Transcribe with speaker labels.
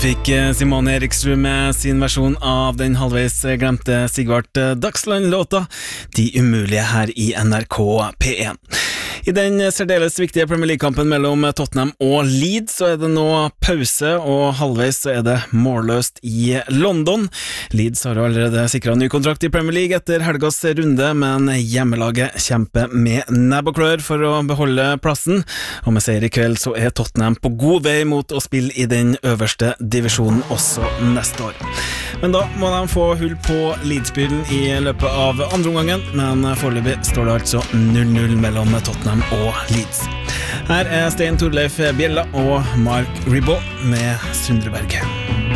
Speaker 1: Fikk Simone Eriksrud med sin versjon av den halvveis glemte Sigvart Dagsland-låta De umulige her i NRK P1. I den særdeles viktige Premier League-kampen mellom Tottenham og Leeds så det nå pause, og halvveis så det målløst i London. Leeds har allerede sikret ny kontrakt i Premier League etter helgas runde, men hjemmelaget kjemper med nebb og klør for å beholde plassen, og med seier i kveld så Tottenham på god vei mot å spille i den øverste divisjonen også neste år. Men da må de få hull på Leeds-byen i løpet av andre omgangen, men foreløpig står det altså 0-0 mellom Tottenham og Leeds. Her Stein Torleif Bjella og Mark Ribot med Sundreberg.